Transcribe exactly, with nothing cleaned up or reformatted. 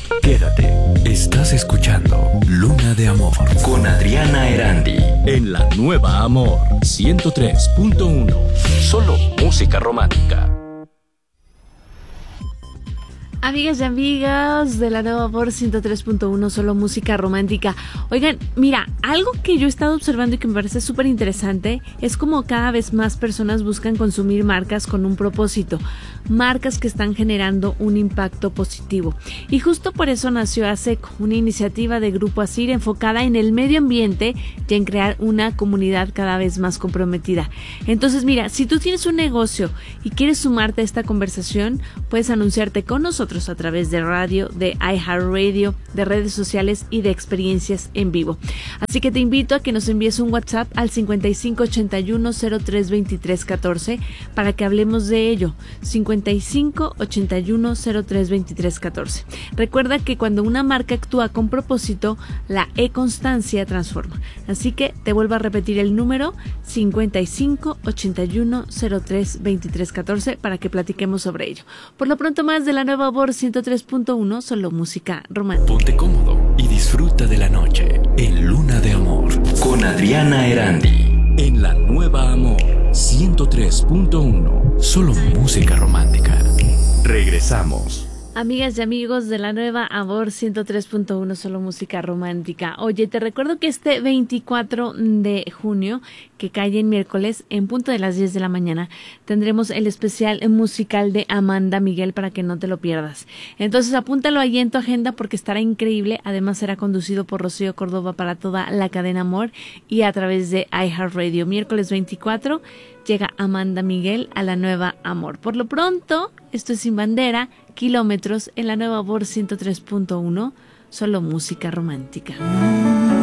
Quédate, estás escuchando Luna de Amor con Adriana Erandi en la nueva Amor ciento tres punto uno. Solo música romántica. Amigas y amigos de la nueva Amor ciento tres punto uno, solo música romántica. Oigan, mira, algo que yo he estado observando y que me parece súper interesante es como cada vez más personas buscan consumir marcas con un propósito, marcas que están generando un impacto positivo. Y justo por eso nació ASECO, una iniciativa de Grupo ASIR enfocada en el medio ambiente y en crear una comunidad cada vez más comprometida. Entonces, mira, si tú tienes un negocio y quieres sumarte a esta conversación, puedes anunciarte con nosotros a través de radio, de iHeartRadio, de redes sociales y de experiencias en vivo. Así que te invito a que nos envíes un WhatsApp al cincuenta y cinco ochenta y uno cero tres veintitrés catorce para que hablemos de ello. cincuenta y cinco ochenta y uno cero tres veintitrés catorce. Recuerda que cuando una marca actúa con propósito, la e-constancia transforma. Así que te vuelvo a repetir el número cincuenta y cinco ochenta y uno cero tres veintitrés catorce para que platiquemos sobre ello. Por lo pronto, más de la nueva Amor ciento tres punto uno, solo música romántica. Ponte cómodo y disfruta de la noche en Luna de Amor con Adriana Erandi en la nueva Amor ciento tres punto uno. Solo música romántica. Regresamos. Amigas y amigos de la nueva Amor ciento tres punto uno, solo música romántica. Oye, te recuerdo que este veinticuatro de junio, que cae en miércoles, en punto de las diez de la mañana, tendremos el especial musical de Amanda Miguel para que no te lo pierdas. Entonces apúntalo ahí en tu agenda porque estará increíble. Además será conducido por Rocío Córdoba para toda la cadena Amor y a través de iHeartRadio. Miércoles veinticuatro llega Amanda Miguel a la nueva Amor. Por lo pronto, esto es Sin Bandera, Kilómetros en la nueva Amor ciento tres punto uno, solo música romántica.